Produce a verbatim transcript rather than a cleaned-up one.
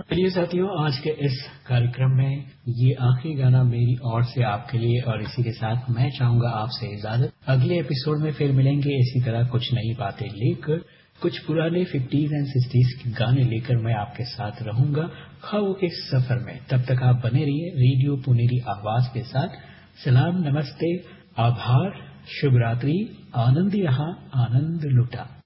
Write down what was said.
चलिए साथियों, आज के इस कार्यक्रम में ये आखिरी गाना मेरी ओर से आपके लिए, और इसी के साथ मैं चाहूंगा आपसे इजाजत। अगले एपिसोड में फिर मिलेंगे इसी तरह कुछ नई बातें लेकर, कुछ पुराने फिफ्टीज एंड सिक्सटीज के गाने लेकर मैं आपके साथ रहूंगा ख्वाबों के सफर में। तब तक आप बने रहिए रेडियो पुनेरी आवाज के साथ। सलाम, नमस्ते, आभार, शुभ रात्रि, आनंद यहाँ आनंद लुटा।